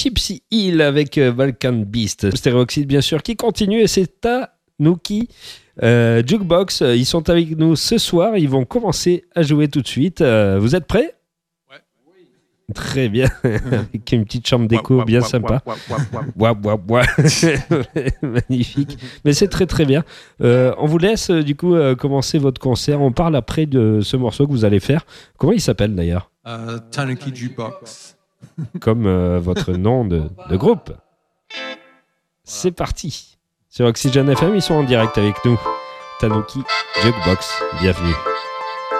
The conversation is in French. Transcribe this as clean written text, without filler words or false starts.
Gypsy Hill avec Balkan Beast. Stéréoxyde, bien sûr, qui continue et c'est Tanuki Jukebox. Ils sont avec nous ce soir. Ils vont commencer à jouer tout de suite. Vous êtes prêts ? Très bien, avec une petite chambre d'écho bien sympa. Magnifique, mais c'est très très bien. On vous laisse du coup commencer votre concert. On parle après de ce morceau que vous allez faire. Comment il s'appelle d'ailleurs ? Tanuki Jukebox. Comme votre nom de groupe. Voilà. C'est parti. Sur Oxygène FM, ils sont en direct avec nous. Tanuki Jukebox, bienvenue.